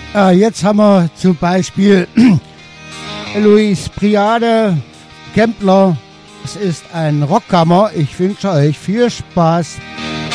Jetzt haben wir zum Beispiel Luis Priade, Kempler. Es ist ein Rockkammer. Ich wünsche euch viel Spaß